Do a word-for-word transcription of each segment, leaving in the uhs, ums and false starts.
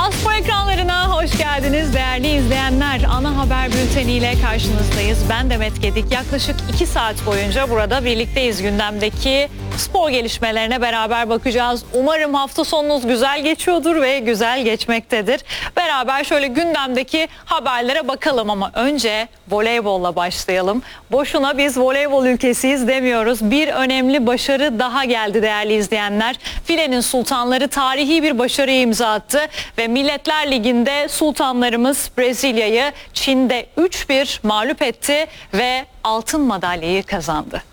Aspo ekranlarına hoş geldiniz değerli izleyenler. Ana haber bülteniyle karşınızdayız. Ben Demet Gedik. Yaklaşık iki saat boyunca burada birlikteyiz. Gündemdeki spor gelişmelerine beraber bakacağız. Umarım hafta sonunuz güzel geçiyordur ve güzel geçmektedir. Beraber şöyle gündemdeki haberlere bakalım ama önce voleybolla başlayalım. Boşuna biz voleybol ülkesiyiz demiyoruz. Bir önemli başarı daha geldi değerli izleyenler. Filenin Sultanları tarihi bir başarıyı imza attı ve Milletler Ligi'nde sultanlarımız Brezilya'yı Çin'de üç bir mağlup etti ve altın madalyayı kazandı.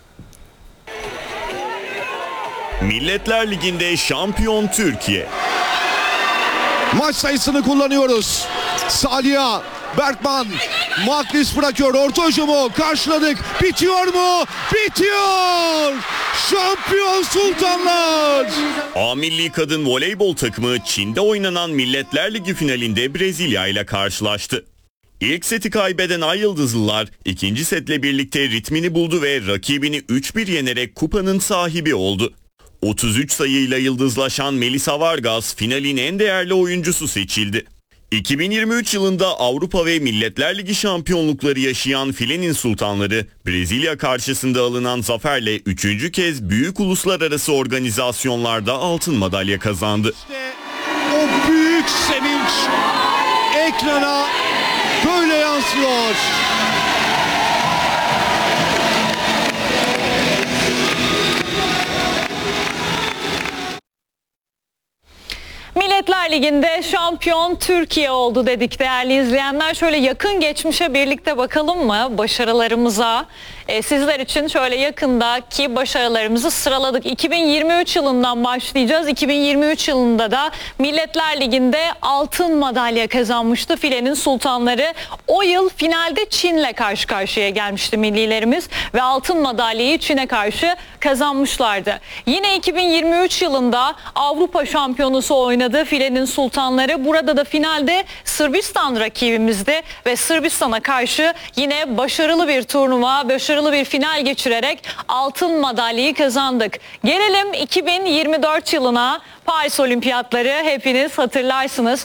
Milletler Ligi'nde şampiyon Türkiye. Maç sayısını kullanıyoruz. Saliha, Berkman, Maklis bırakıyor. Orta hücumu karşıladık. Bitiyor mu? Bitiyor! Şampiyon Sultanlar! A Milli Kadın Voleybol takımı Çin'de oynanan Milletler Ligi finalinde Brezilya ile karşılaştı. İlk seti kaybeden Ay Yıldızlılar ikinci setle birlikte ritmini buldu ve rakibini üç bir yenerek kupanın sahibi oldu. otuz üç sayıyla yıldızlaşan Melisa Vargas finalin en değerli oyuncusu seçildi. iki bin yirmi üç yılında Avrupa ve Milletler Ligi şampiyonlukları yaşayan Filenin Sultanları, Brezilya karşısında alınan zaferle üçüncü kez büyük uluslararası organizasyonlarda altın madalya kazandı. İşte o büyük sevinç ekrana böyle yansıyor. Milletler Ligi'nde şampiyon Türkiye oldu dedik değerli izleyenler. Şöyle yakın geçmişe birlikte bakalım mı başarılarımıza? Ee, sizler için şöyle yakındaki başarılarımızı sıraladık. iki bin yirmi üç yılından başlayacağız. iki bin yirmi üç yılında da Milletler Ligi'nde altın madalya kazanmıştı Filenin Sultanları. O yıl finalde Çin'le karşı karşıya gelmişti millilerimiz ve altın madalyayı Çin'e karşı kazanmışlardı. Yine iki bin yirmi üç yılında Avrupa Şampiyonusu oynadı Filenin Sultanları. Burada da finalde Sırbistan rakibimizdi ve Sırbistan'a karşı yine başarılı bir turnuva, başarılı bir final geçirerek altın madalyayı kazandık. Gelelim iki bin yirmi dört yılına. Paris Olimpiyatları hepiniz hatırlarsınız.